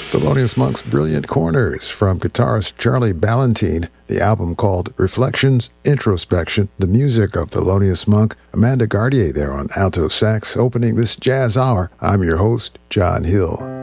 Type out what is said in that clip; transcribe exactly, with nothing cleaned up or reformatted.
Thelonious Monk's Brilliant Corners from guitarist Charlie Ballantine, the album called Reflections, Introspection, the music of Thelonious Monk, Amanda Gardier there on alto sax, opening this jazz hour. I'm your host, John Hill.